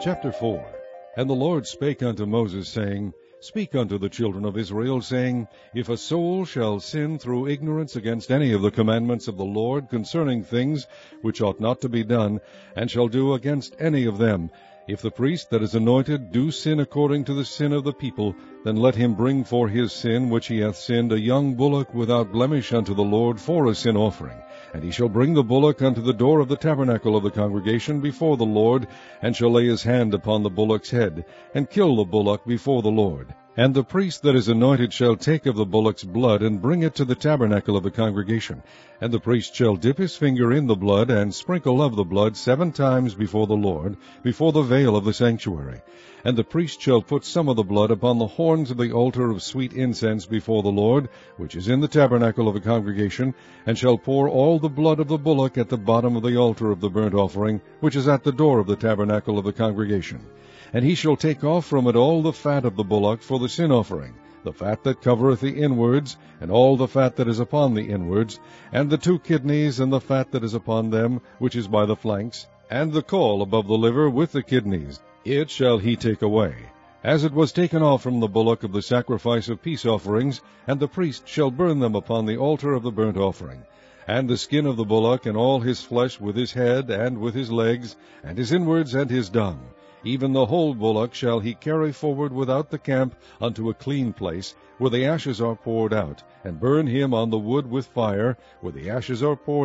Chapter 4. And the Lord spake unto Moses, saying, Speak unto the children of Israel, saying, If a soul shall sin through ignorance against any of the commandments of the Lord concerning things which ought not to be done, and shall do against any of them, if the priest that is anointed do sin according to the sin of the people, then let him bring for his sin which he hath sinned a young bullock without blemish unto the Lord for a sin offering. And he shall bring the bullock unto the door of the tabernacle of the congregation before the Lord, and shall lay his hand upon the bullock's head, and kill the bullock before the Lord. And the priest that is anointed shall take of the bullock's blood, and bring it to the tabernacle of the congregation. And the priest shall dip his finger in the blood, and sprinkle of the blood 7 times before the Lord, before the veil of the sanctuary. And the priest shall put some of the blood upon the horns of the altar of sweet incense before the Lord, which is in the tabernacle of the congregation, and shall pour all the blood of the bullock at the bottom of the altar of the burnt offering, which is at the door of the tabernacle of the congregation. And he shall take off from it all the fat of the bullock for the sin offering, the fat that covereth the inwards, and all the fat that is upon the inwards, and the 2 kidneys, and the fat that is upon them, which is by the flanks, and the caul above the liver with the kidneys. It shall he take away, as it was taken off from the bullock of the sacrifice of peace offerings, and the priest shall burn them upon the altar of the burnt offering. And the skin of the bullock, and all his flesh, with his head, and with his legs, and his inwards, and his dung, even the whole bullock shall he carry forward without the camp unto a clean place, where the ashes are poured out, and burn him on the wood with fire, where the ashes are poured